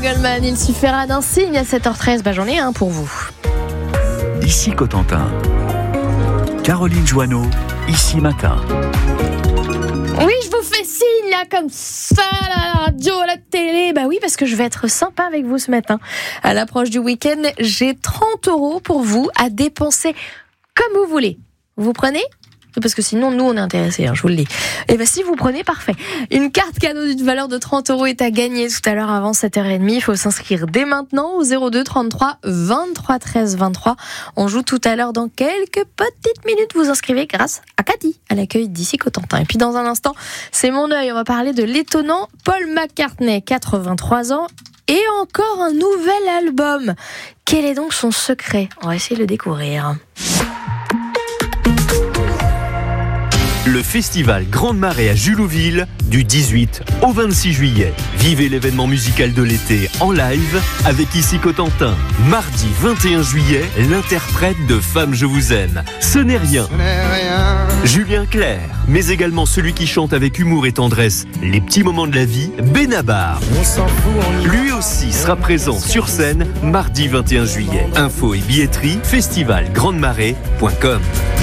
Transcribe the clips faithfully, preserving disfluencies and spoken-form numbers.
Goldman, il suffira d'un signe à sept heures treize. Bah, j'en ai un pour vous. Ici Cotentin. Caroline Joanneau, Ici Matin. Oui, je vous fais signe là comme ça à la radio, à la télé. Bah oui, parce que je vais être sympa avec vous ce matin. À l'approche du week-end, j'ai trente euros pour vous à dépenser comme vous voulez. Vous prenez ? Parce que sinon, nous, on est intéressés, hein, je vous le dis. Et bien, si vous prenez, parfait. Une carte cadeau d'une valeur de trente euros est à gagner tout à l'heure avant sept heures trente. Il faut s'inscrire dès maintenant au zéro deux trente-trois vingt-trois treize vingt-trois. On joue tout à l'heure dans quelques petites minutes. Vous inscrivez grâce à Cathy, à l'accueil d'Ici Cotentin. Et puis, dans un instant, c'est mon œil. On va parler de l'étonnant Paul McCartney, quatre-vingt-trois ans. Et encore un nouvel album. Quel est donc son secret ? On va essayer de le découvrir. Le festival Grande Marée à Julouville du dix-huit au vingt-six juillet. Vivez l'événement musical de l'été en live avec Ici Cotentin. Mardi vingt et un juillet, l'interprète de Femme je vous aime. Ce n'est rien. Julien Clerc, mais également celui qui chante avec humour et tendresse les petits moments de la vie, Benabar. Lui aussi sera présent sur scène mardi vingt et un juillet. Info et billetterie festival grande marée point com.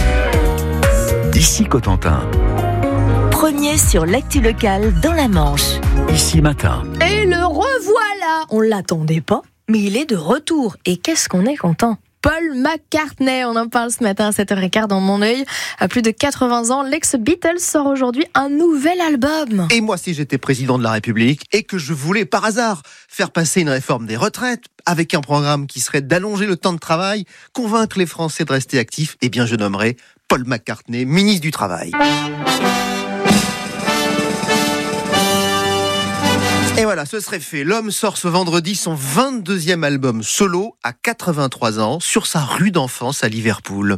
Ici Cotentin. Premier sur l'actu locale dans la Manche. Ici Matin. Et le revoilà. On l'attendait pas, mais il est de retour. Et qu'est-ce qu'on est content. Paul McCartney, on en parle ce matin à sept heures quinze dans Mon œil. À plus de quatre-vingts ans, l'ex-Beatles sort aujourd'hui un nouvel album. Et moi, si j'étais président de la République et que je voulais, par hasard, faire passer une réforme des retraites avec un programme qui serait d'allonger le temps de travail, convaincre les Français de rester actifs, eh bien, je nommerais Paul McCartney, ministre du Travail. Et voilà, ce serait fait. L'homme sort ce vendredi son vingt-deuxième album solo à quatre-vingt-trois ans sur sa rue d'enfance à Liverpool.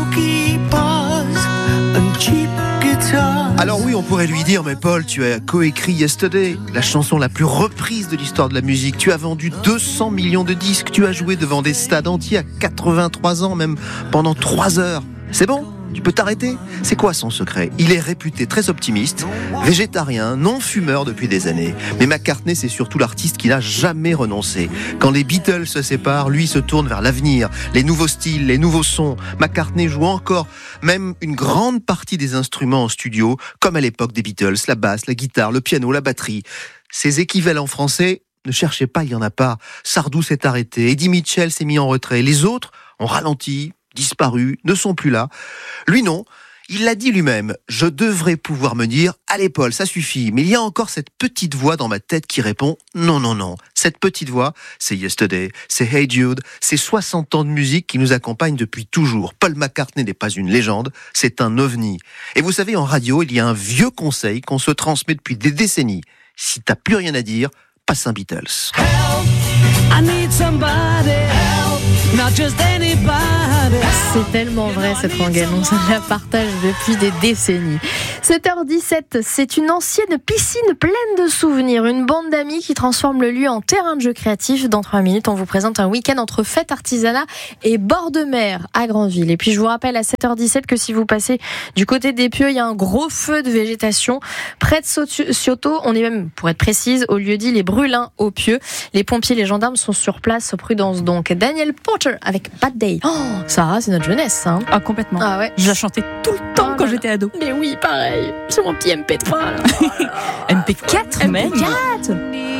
Alors oui, on pourrait lui dire, mais Paul, tu as coécrit Yesterday, la chanson la plus reprise de l'histoire de la musique. Tu as vendu deux cents millions de disques, tu as joué devant des stades entiers à quatre-vingt-trois ans, même pendant trois heures. C'est bon ? Tu peux t'arrêter ? C'est quoi son secret ? Il est réputé très optimiste, végétarien, non-fumeur depuis des années. Mais McCartney, c'est surtout l'artiste qui n'a jamais renoncé. Quand les Beatles se séparent, lui se tourne vers l'avenir, les nouveaux styles, les nouveaux sons. McCartney joue encore même une grande partie des instruments en studio, comme à l'époque des Beatles, la basse, la guitare, le piano, la batterie. Ses équivalents français, ne cherchez pas, il n'y en a pas. Sardou s'est arrêté, Eddie Mitchell s'est mis en retrait. Les autres ont ralenti, disparus, ne sont plus là. Lui non, il l'a dit lui-même, je devrais pouvoir me dire, allez Paul, ça suffit, mais il y a encore cette petite voix dans ma tête qui répond, non, non, non. Cette petite voix, c'est Yesterday, c'est Hey Jude, c'est soixante ans de musique qui nous accompagnent depuis toujours. Paul McCartney n'est pas une légende, c'est un ovni. Et vous savez, en radio, il y a un vieux conseil qu'on se transmet depuis des décennies. Si t'as plus rien à dire, passe un Beatles. Help, I need somebody, help, not just anybody. C'est tellement vrai cette rengaine, on se la partage depuis des décennies. sept heures dix-sept, c'est une ancienne piscine pleine de souvenirs, une bande d'amis qui transforme le lieu en terrain de jeu créatif. Dans trois minutes, on vous présente un week-end entre fête artisanat et bord de mer à Grandville. Et puis je vous rappelle à sept heures dix-sept que si vous passez du côté des Pieux, il y a un gros feu de végétation près de Cioto. On est même, pour être précise, au lieu-dit les Brûlins aux Pieux. Les pompiers, les gendarmes sont sur place, prudence donc. Daniel Porter avec Bad Day. Oh, Sarah, c'est notre jeunesse, hein. Ah, complètement. Ah ouais. Je la chantais tout le temps Ah, quand voilà. j'étais ado. Mais oui, pareil. Sur mon petit M P trois. Là. M P quatre même. M P quatre.